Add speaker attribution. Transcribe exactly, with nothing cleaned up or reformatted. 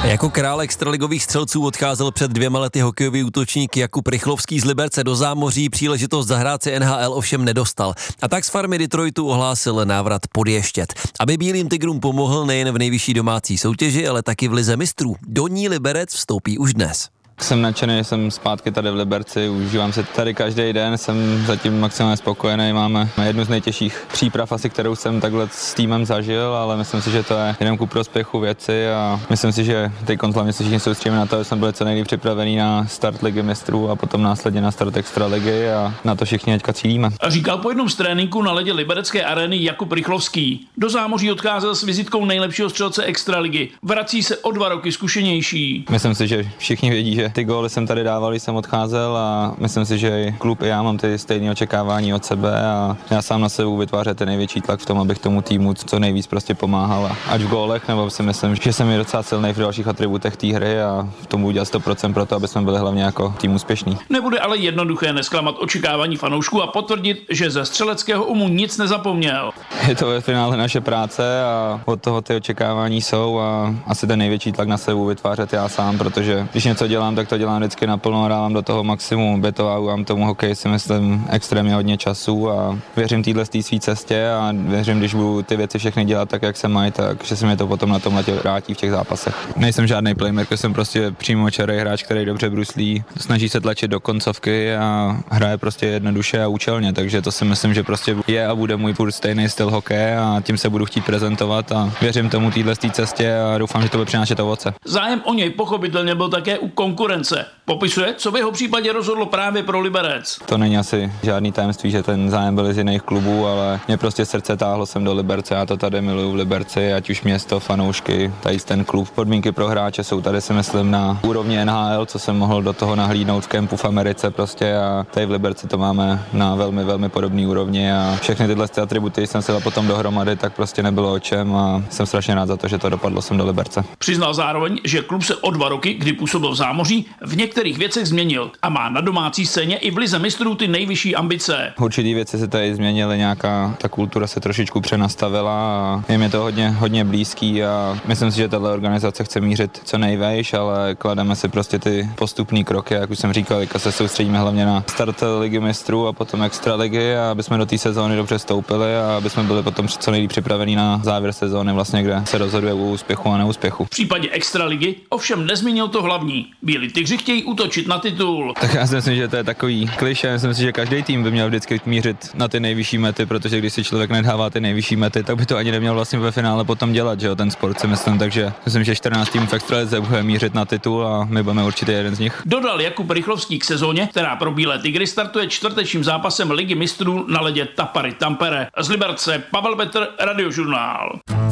Speaker 1: Jako král extraligových střelců odcházel před dvěma lety hokejový útočník Jakub Rychlovský z Liberce do zámoří, příležitost zahrát si N H L ovšem nedostal. A tak z farmy Detroitu ohlásil návrat Podještěd. Aby Bílým Tigrům pomohl nejen v nejvyšší domácí soutěži, ale taky v lize mistrů. Do ní Liberec vstoupí už dnes.
Speaker 2: Jsem nadšený, jsem zpátky tady v Liberci, užívám se tady každý den, jsem zatím maximálně spokojený, máme jednu z nejtěžších příprav asi, kterou jsem takhle s týmem zažil, ale myslím si, že to je jenom ku prospěchu věci a myslím si, že teď hlavně se všichni soustředíme na to, že jsme byli co nejlíp připravení na start ligy mistrů a potom následně na start extraligy a na to všichni teďka cílíme.
Speaker 3: A říkal po jednom z tréninku na ledě Liberecké arény Jakub Rychlovský. Do zámoří odcházel s vizitkou nejlepšího střelce extraligy. Vrací se o dva roky zkušenější.
Speaker 2: Myslím si, že všichni vědí, že ty góly jsem tady dával, když jsem odcházel a myslím si, že klub i já mám ty stejné očekávání od sebe a já sám na sebe vytvářím ten největší tlak v tom, abych tomu týmu co nejvíc prostě pomáhal. A ať v gólech, nebo si myslím, že jsem je docela silný v dalších atributech té hry a v tom udělat sto procent pro to, aby jsme byli hlavně jako tým úspěšný.
Speaker 3: Nebude ale jednoduché nesklamat očekávání fanoušků a potvrdit, že ze střeleckého umu nic nezapomněl.
Speaker 2: Je to ve finále naše práce a od toho ty očekávání jsou a asi ten největší tlak na sebe vytvářet já sám, protože když něco dělám, tak to dělám vždycky naplno a dávám do toho maximum, obětovávám tomu hokeji si myslím extrémně hodně času a věřím téhle své cestě a věřím, když budu ty věci všechny dělat tak, jak se mají, tak že se mi to potom na tom letě vrátí v těch zápasech. Nejsem žádný playmaker, jsem prostě přímočarý hráč, který dobře bruslí, snaží se tlačit do koncovky a hraje prostě jednoduše a účelně, takže to si myslím, že prostě je a bude můj furt stejný styl hokeje a tím se budu chtít prezentovat a věřím tomu téhle cestě a doufám, že to bude přinášet ovoce.
Speaker 3: Zájem o něj pochopitelně byl také u konkurence. Popisuje, co v jeho případě rozhodlo právě pro Liberec.
Speaker 2: To není asi žádný tajemství, že ten zájem byl z jiných klubů, ale mě prostě srdce táhlo sem do Liberce, já to tady miluju v Liberci, ať už město, fanoušky, tady ten klub. Podmínky pro hráče jsou tady si myslím na úrovni N H L, co jsem mohl do toho nahlídnout v kempu v Americe prostě a tady v Liberci to máme na velmi, velmi podobný úrovni a všechny tyhle ty atributy jsem si dal potom dohromady, tak prostě nebylo o čem a jsem strašně rád za to, že to dopadlo sem do Liberce.
Speaker 3: Přiznal zároveň, že klub se o dva roky, kdy působil v zámoří, v některých věcech změnil a má na domácí scéně i v lize mistrů ty nejvyšší ambice.
Speaker 2: Určitý věci se tady změnily, nějaká ta kultura se trošičku přenastavila a je mi to hodně, hodně blízký a myslím si, že tato organizace chce mířit co nejvejš, ale klademe si prostě ty postupné kroky, jak už jsem říkal, jako se soustředíme hlavně na start ligy mistrů a potom extraligy, a aby jsme do té sezóny dobře vstoupili a aby jsme byli potom co nejlíp připravení na závěr sezóny, vlastně, kde se rozhoduje o úspěchu a neúspěchu.
Speaker 3: V případě extraligy ovšem nezmínil to hlavní. Bílí Tygři chtějí útočit na titul.
Speaker 2: Tak já si myslím, že to je takový klišé. Myslím si, že každý tým by měl vždycky mířit na ty nejvyšší mety, protože když si člověk nedává ty nejvyšší mety, tak by to ani neměl vlastně ve finále potom dělat, že jo, ten sport si myslím, takže myslím, že čtrnáct týmů v extralize bude mířit na titul a my budeme určitě jeden z nich.
Speaker 3: Dodal Jakub Rychlovský k sezóně, která pro Bílé Tygry startuje čtvrtečním zápasem Ligy mistrů na ledě Tapary Tampere. Z Liberce Pavel Petr, Radiožurnál.